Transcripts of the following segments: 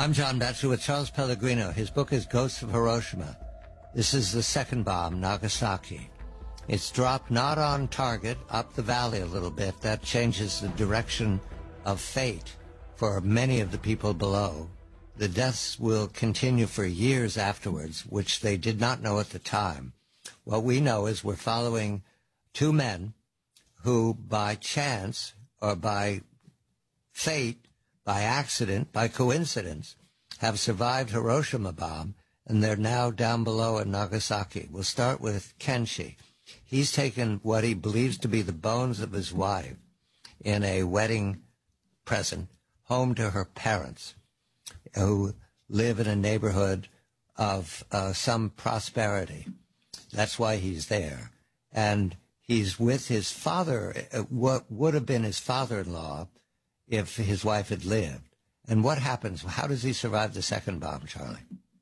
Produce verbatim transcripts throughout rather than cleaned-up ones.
I'm John Batchelor with Charles Pellegrino. His book is Ghosts of Hiroshima. This is the second bomb, Nagasaki. It's dropped not on target, up the valley a little bit. That changes the direction of fate for many of the people below. The deaths will continue for years afterwards, which they did not know at the time. What we know is we're following two men who, by chance or by fate, by accident, by coincidence, have survived Hiroshima bomb, and they're now down below in Nagasaki. We'll start with Kenshi. He's taken what he believes to be the bones of his wife in a wedding present home to her parents, who live in a neighborhood of uh, some prosperity. That's why he's there. And he's with his father, uh, what would have been his father-in-law if his wife had lived. And what happens? How does he survive the second bomb, Charlie?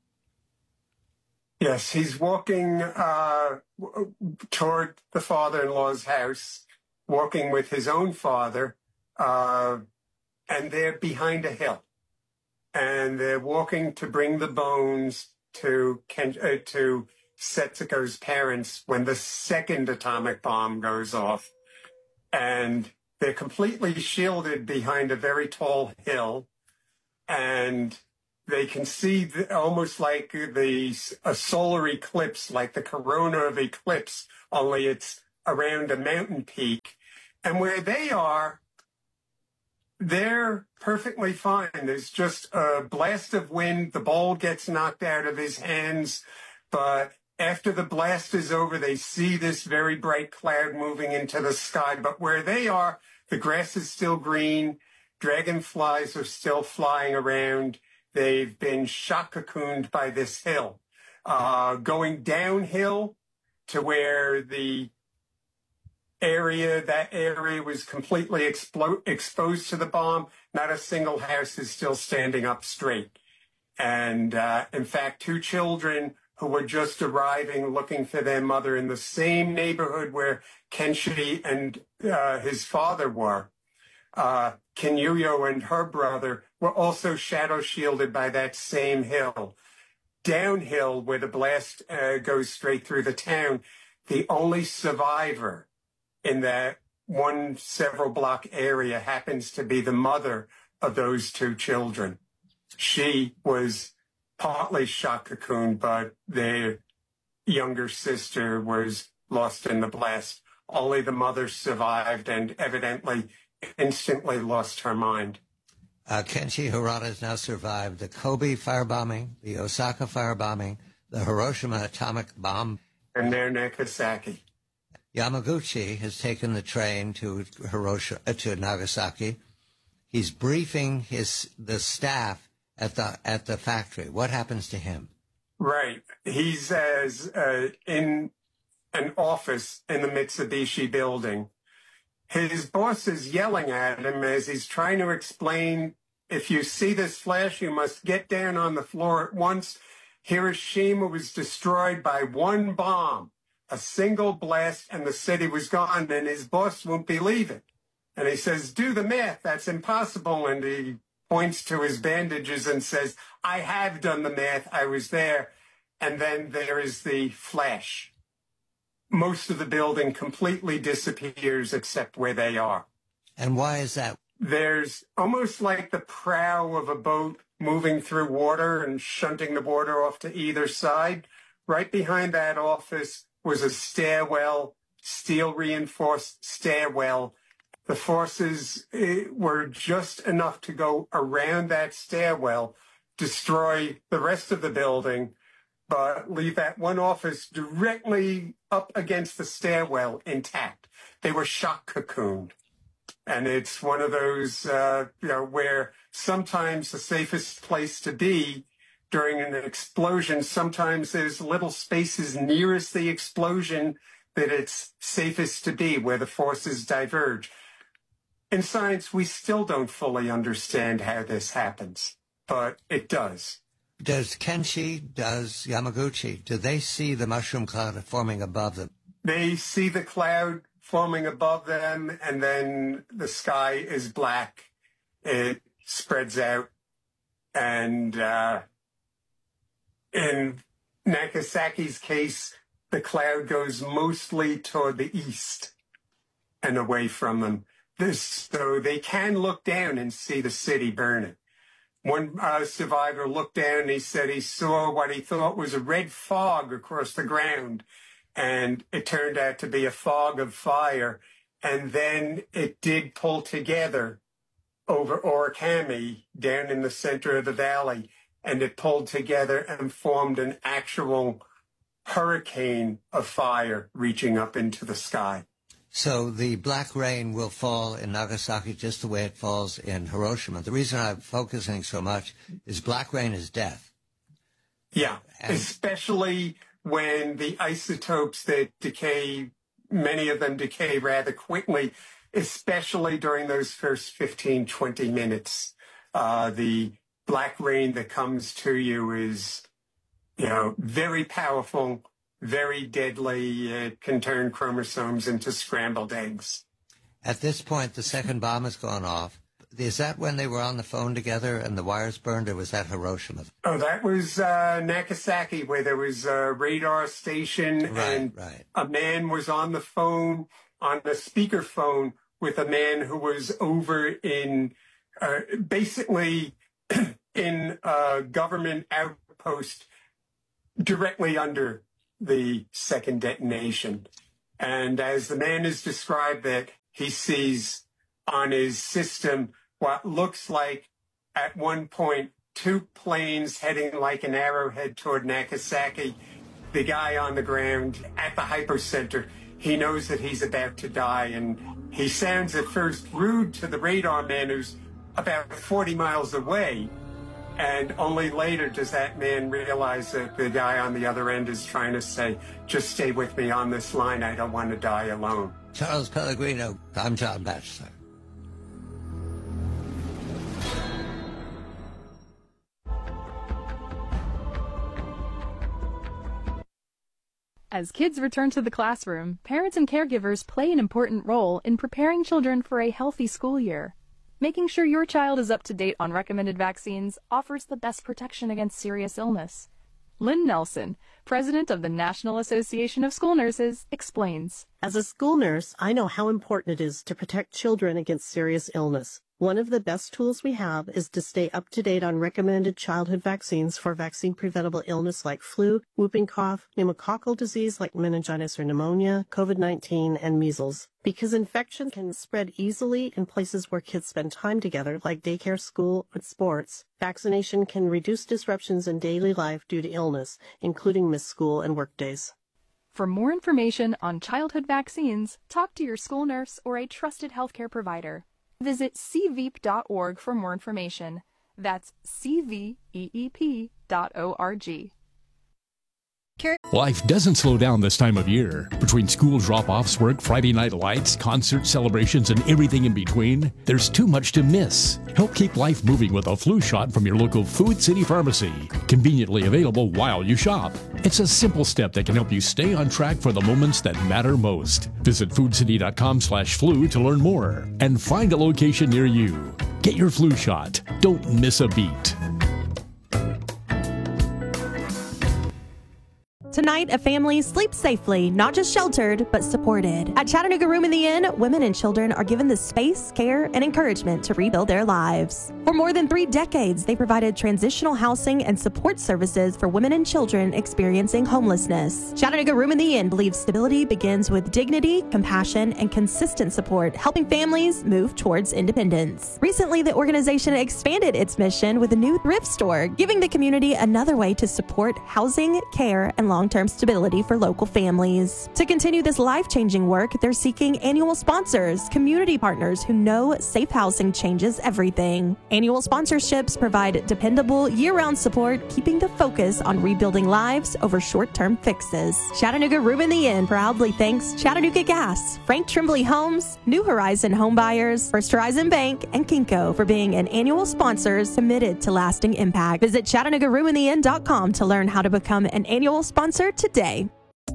Yes, he's walking uh, toward the father-in-law's house, walking with his own father, uh, and they're behind a hill. And they're walking to bring the bones to Ken, uh, to Setsuko's parents when the second atomic bomb goes off. And they're completely shielded behind a very tall hill. And they can see the, almost like the a solar eclipse, like the corona of eclipse, only it's around a mountain peak. And where they are, they're perfectly fine. There's just a blast of wind. The bowl gets knocked out of his hands. But after the blast is over, they see this very bright cloud moving into the sky. But where they are, the grass is still green. Dragonflies are still flying around. They've been shock cocooned by this hill. Uh, going downhill to where the area, that area was completely explo- exposed to the bomb. Not a single house is still standing up straight. And uh, in fact, two children who were just arriving looking for their mother in the same neighborhood where Kenshi and uh, his father were, uh, Kinyuyo and her brother, were also shadow shielded by that same hill. Downhill, where the blast uh, goes straight through the town, the only survivor in that one several block area happens to be the mother of those two children. She was partly shock cocooned, but their younger sister was lost in the blast. Only the mother survived and evidently instantly lost her mind. Uh, Kenshi Hirata has now survived the Kobe firebombing, the Osaka firebombing, the Hiroshima atomic bomb, and now Nagasaki. Yamaguchi has taken the train to Hiroshima, uh, to Nagasaki. He's briefing his the staff at the at the factory. What happens to him? Right. He's as uh, in an office in the Mitsubishi building. His boss is yelling at him as he's trying to explain, if you see this flash, you must get down on the floor at once. Hiroshima was destroyed by one bomb. A single blast and the city was gone, and his boss won't believe it. And he says, do the math, that's impossible. And he points to his bandages and says, I have done the math, I was there. And then there is the flash. Most of the building completely disappears except where they are. And why is that? There's almost like the prow of a boat moving through water and shunting the water off to either side. Right behind that office was a stairwell, steel-reinforced stairwell. The forces uh, were just enough to go around that stairwell, destroy the rest of the building, but leave that one office directly up against the stairwell intact. They were shock cocooned. And it's one of those, uh, you know, where sometimes the safest place to be during an explosion, sometimes there's little spaces nearest the explosion that it's safest to be, where the forces diverge. In science, we still don't fully understand how this happens, but it does. Does Kenshi, does Yamaguchi, do they see the mushroom cloud forming above them? They see the cloud forming above them, and then the sky is black. It spreads out And uh, in Nagasaki's case, the cloud goes mostly toward the east and away from them. This, so they can look down and see the city burning. One uh, survivor looked down and he said he saw what he thought was a red fog across the ground, and it turned out to be a fog of fire. And then it did pull together over Orikami down in the center of the valley, and it pulled together and formed an actual hurricane of fire reaching up into the sky. So the black rain will fall in Nagasaki just the way it falls in Hiroshima. The reason I'm focusing so much is black rain is death. Yeah, and especially when the isotopes that decay, many of them decay rather quickly, especially during those first fifteen, twenty minutes. Uh, the black rain that comes to you is, you know, very powerful, very deadly. It can turn chromosomes into scrambled eggs. At this point, the second bomb has gone off. Is that when they were on the phone together and the wires burned, or was that Hiroshima? Oh, that was uh, Nagasaki, where there was a radar station, right, and right. a man was on the phone, on the speakerphone, with a man who was over in, uh, basically in a government outpost directly under the second detonation. And as the man is described, that he sees on his system what looks like, at one point, two planes heading like an arrowhead toward Nagasaki. The guy on the ground at the hypocenter, he knows that he's about to die, and he sounds at first rude to the radar man who's about forty miles away. And only later does that man realize that the guy on the other end is trying to say, just stay with me on this line. I don't want to die alone. Charles Pellegrino, I'm John Batchelor. As kids return to the classroom, parents and caregivers play an important role in preparing children for a healthy school year. Making sure your child is up to date on recommended vaccines offers the best protection against serious illness. Lynn Nelson, president of the National Association of School Nurses, explains. As a school nurse, I know how important it is to protect children against serious illness. One of the best tools we have is to stay up to date on recommended childhood vaccines for vaccine-preventable illness like flu, whooping cough, pneumococcal disease like meningitis or pneumonia, COVID nineteen, and measles. Because infection can spread easily in places where kids spend time together, like daycare, school, and sports, vaccination can reduce disruptions in daily life due to illness, including missed school and work days. For more information on childhood vaccines, talk to your school nurse or a trusted healthcare provider. Visit c veep dot org for more information. That's c veep dot org. Life doesn't slow down this time of year. Between school drop-offs, work, Friday night lights, concert celebrations, and everything in between, there's too much to miss. Help keep life moving with a flu shot from your local Food City Pharmacy. Conveniently available while you shop. It's a simple step that can help you stay on track for the moments that matter most. Visit food city dot com slash flu to learn more and find a location near you. Get your flu shot. Don't miss a beat. Tonight, a family sleeps safely, not just sheltered, but supported. At Chattanooga Room in the Inn, women and children are given the space, care, and encouragement to rebuild their lives. For more than three decades, they provided transitional housing and support services for women and children experiencing homelessness. Chattanooga Room in the Inn believes stability begins with dignity, compassion, and consistent support, helping families move towards independence. Recently, the organization expanded its mission with a new thrift store, giving the community another way to support housing, care, and long long-term stability for local families. To continue this life-changing work, they're seeking annual sponsors, community partners who know safe housing changes everything. Annual sponsorships provide dependable, year-round support, keeping the focus on rebuilding lives over short-term fixes. Chattanooga Room in the Inn proudly thanks Chattanooga Gas, Frank Tremblay Homes, New Horizon Home Buyers, First Horizon Bank, and Kinko for being an annual sponsors committed to lasting impact. Visit Chattanooga Room in the Inn dot com to learn how to become an annual sponsor today.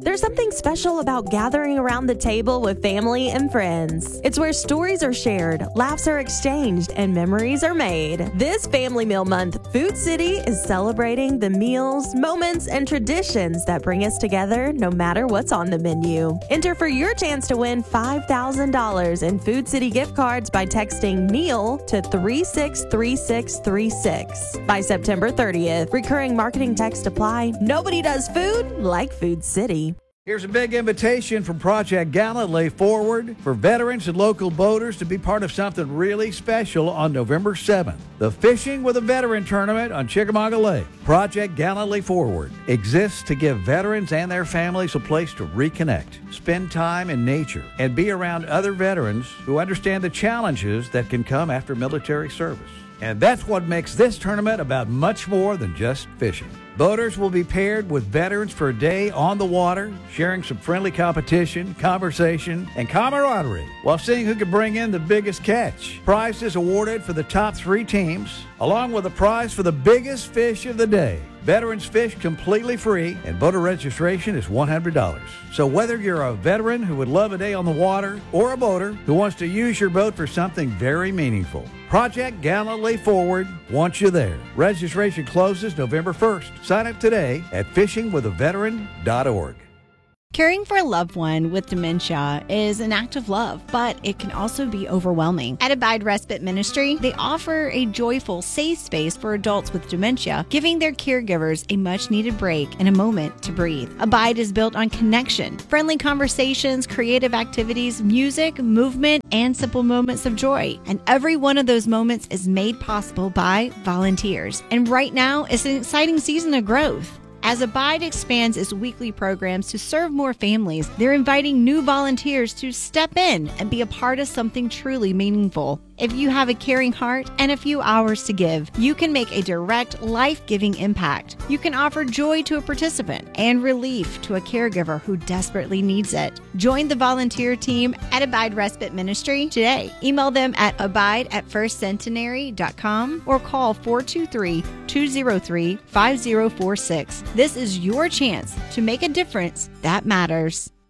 There's something special about gathering around the table with family and friends. It's where stories are shared, laughs are exchanged, and memories are made. This Family Meal Month, Food City is celebrating the meals, moments, and traditions that bring us together no matter what's on the menu. Enter for your chance to win five thousand dollars in Food City gift cards by texting meal to three six three six three six. By September thirtieth, recurring marketing text apply. Nobody does food like Food City. Here's a big invitation from Project Galilee Forward for veterans and local boaters to be part of something really special on November seventh. The Fishing with a Veteran Tournament on Chickamauga Lake. Project Galilee Forward exists to give veterans and their families a place to reconnect, spend time in nature, and be around other veterans who understand the challenges that can come after military service. And that's what makes this tournament about much more than just fishing. Boaters will be paired with veterans for a day on the water, sharing some friendly competition, conversation, and camaraderie while seeing who can bring in the biggest catch. Prizes awarded for the top three teams, along with a prize for the biggest fish of the day. Veterans fish completely free, and boater registration is one hundred dollars. So whether you're a veteran who would love a day on the water or a boater who wants to use your boat for something very meaningful, Project Galilee Forward wants you there. Registration closes November first. Sign up today at fishing with a veteran dot org. Caring for a loved one with dementia is an act of love, but it can also be overwhelming. At Abide Respite Ministry, they offer a joyful, safe space for adults with dementia, giving their caregivers a much-needed break and a moment to breathe. Abide is built on connection, friendly conversations, creative activities, music, movement, and simple moments of joy. And every one of those moments is made possible by volunteers. And right now, it's an exciting season of growth. As Abide expands its weekly programs to serve more families, they're inviting new volunteers to step in and be a part of something truly meaningful. If you have a caring heart and a few hours to give, you can make a direct, life-giving impact. You can offer joy to a participant and relief to a caregiver who desperately needs it. Join the volunteer team at Abide Respite Ministry today. Email them at abide at first centenary dot com or call four two three, two zero three, five zero four six. This is your chance to make a difference that matters.